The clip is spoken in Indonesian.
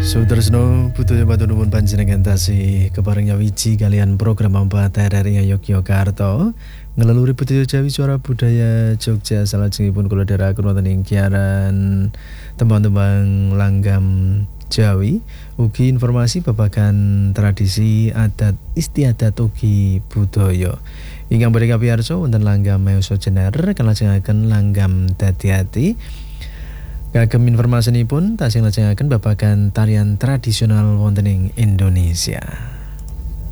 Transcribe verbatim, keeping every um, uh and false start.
Sutresno budaya matur nuwun panjenengan tasih keparengnya wiji kalian program Ampat R R I Yogyakarta ngeleluri budaya Jawi suara budaya Jogja salajengipun kula dherekaken wonten ing kiaran tembang-tembang langgam Jawi ugi informasi babagan tradisi adat istiadat ugi budaya. Ingkang badhe kapiyarsa wonten langgam Meoso Jener kalajengaken langgam Dadi Ati. Kagem informasinipun tasih lajengaken babagan tarian tradisional wonten ing Indonesia.